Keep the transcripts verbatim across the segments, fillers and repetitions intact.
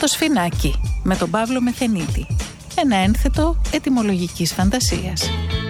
Το Σφινάκι με τον Παύλο Μεθενίτη. Ένα ένθετο ετυμολογικής φαντασίας.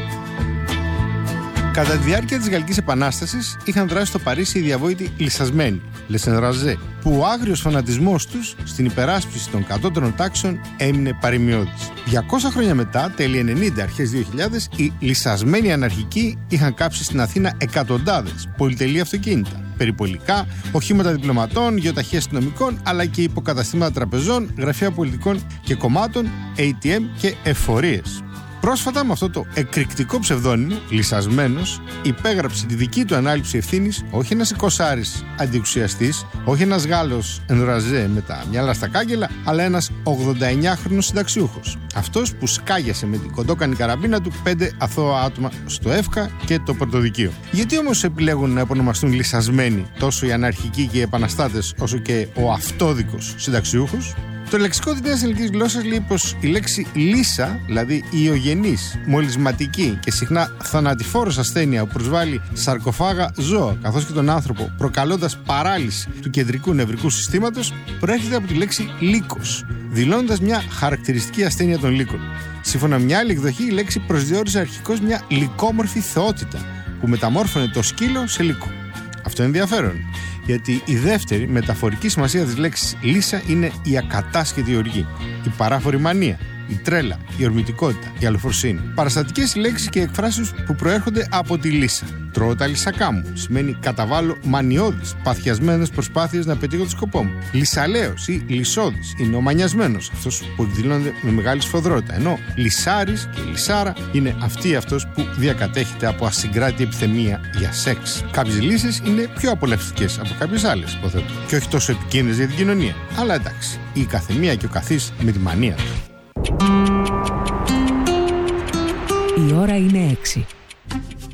Κατά τη διάρκεια της Γαλλικής Επανάστασης είχαν δράσει στο Παρίσι οι διαβόητοι λυσασμένοι, les enragés, που ο άγριος φανατισμός τους στην υπεράσπιση των κατώτερων τάξεων έμεινε παρημιώδης. διακόσια χρόνια μετά, τέλη ενενήντα, αρχές δύο χιλιάδες, οι λυσασμένοι αναρχικοί είχαν κάψει στην Αθήνα εκατοντάδες πολυτελή αυτοκίνητα, περιπολικά, οχήματα διπλωματών, γεωταχεία αστυνομικών, αλλά και υποκαταστήματα τραπεζών, γραφεία πολιτικών και κομμάτων, έι τι εμ και εφορίες. Πρόσφατα, με αυτό το εκρηκτικό ψευδόνυμο, λυσασμένος, υπέγραψε τη δική του ανάληψη ευθύνης όχι ένας εικοσάρης αντιεξουσιαστής, όχι ένας Γάλλος ενραζέ με τα μυαλά στα κάγκελα, αλλά ένας ογδονταεννιάχρονος συνταξιούχος. Αυτός που σκάγιασε με την κοντόκανη καραμπίνα του πέντε αθώα άτομα στο ΕΦΚΑ και το Πρωτοδικείο. Γιατί όμως επιλέγουν να επωνομαστούν λυσασμένοι τόσο οι αναρχικοί και οι επαναστάτες, όσο και ο αυτόδικος συνταξιούχος? Το λεξικό της νέας ελληνικής γλώσσας λέει πως η λέξη λύσα, δηλαδή ιογενής, μολυσματική και συχνά θανατηφόρος ασθένεια που προσβάλλει σαρκοφάγα ζώα καθώς και τον άνθρωπο, προκαλώντας παράλυση του κεντρικού νευρικού συστήματος, προέρχεται από τη λέξη λύκος, δηλώνοντας μια χαρακτηριστική ασθένεια των λύκων. Σύμφωνα με μια άλλη εκδοχή, η λέξη προσδιορίζε αρχικώς μια λυκόμορφη θεότητα που μεταμόρφωνε το σκύλο σε λύκο. Αυτό είναι ενδιαφέρον, γιατί η δεύτερη μεταφορική σημασία της λέξης λύσα είναι η ακατάσχετη οργή, η παράφορη μανία, η τρέλα, η ορμητικότητα, η αλοφορσίνη. Παραστατικές λέξεις και εκφράσεις που προέρχονται από τη λύσα. Τρώω τα λυσακά μου σημαίνει καταβάλω μανιώδεις, παθιασμένες προσπάθειες να πετύχω το σκοπό μου. Λυσαλέος ή λυσώδης είναι ο μανιασμένος, αυτός που εκδηλώνεται με μεγάλη σφοδρότητα. Ενώ λυσάρης και λυσάρα είναι αυτή αυτός που διακατέχεται από ασυγκράτητη επιθυμία για σεξ. Κάποιες λύσεις είναι πιο απολαυστικές από κάποιες άλλες, υποθέτω, και όχι τόσο επικίνδυνες για την κοινωνία. Αλλά εντάξει, η καθεμία και ο καθής με τη μανία του. Η ώρα είναι έξι.